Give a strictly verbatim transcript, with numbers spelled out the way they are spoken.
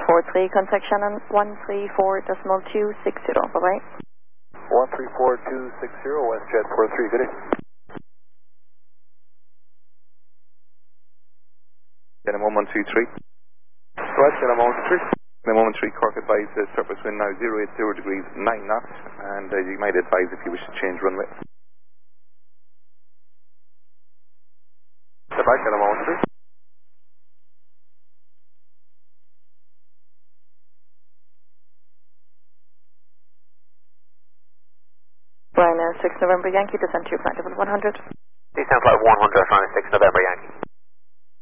four three, contact Shannon one three four decimal two six zero, bye-bye. one three four two six zero, WestJet four three, good day. Then one one two three. West, then one one two three. Then one one three, Cork advise uh, surface wind now zero eight zero degrees, nine knots, and uh, you might advise if you wish to change runway. The back, then one one two three. Ryanair six November Yankee, descend to your flight level one hundred. Descend flight one hundred, Ryanair six November Yankee.